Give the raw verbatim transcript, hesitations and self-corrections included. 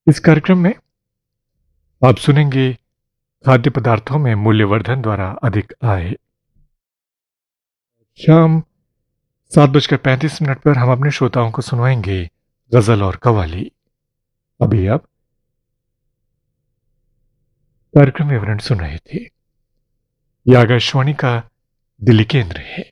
इस कार्यक्रम में आप सुनेंगे खाद्य पदार्थों में मूल्यवर्धन द्वारा अधिक आय। शाम सात बजकर पैंतीस मिनट पर हम अपने श्रोताओं को सुनवाएंगे गजल और कव्वाली। अभी आप कार्यक्रम विवरण सुन रहे थे। यह आकाशवाणी का दिल्ली केंद्र है।